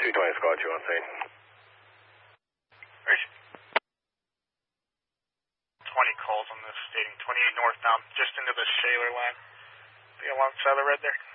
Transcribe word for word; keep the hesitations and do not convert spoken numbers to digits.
three twenty squad two on scene. twenty calls on this stating twenty-eight northbound, just into the Shaler line. The alongside the red there.